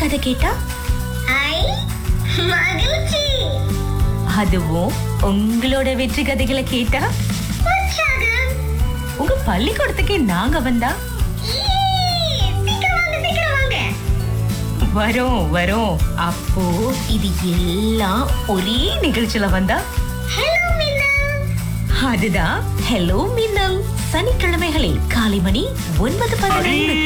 கதை கேட்டா ஐ மகிழ்ச்சி. அதுவும் உங்களோட வெற்றி கதைகளை கேட்டா உற்சாகம். உங்க பள்ளிக்கூடத்துக்கே நாங்க வந்தா சீக்கிரம் வாங்க, சீக்கிரம் வாங்க. வரோம் வரோம். அப்போ இது எல்லாம் ஒரே நிகழ்ச்சியில வந்தா ஹலோ மீனா. அதுதான் ஹலோ மின்னல். சனிக்கிழமைகளில் காலை மணி 9:15.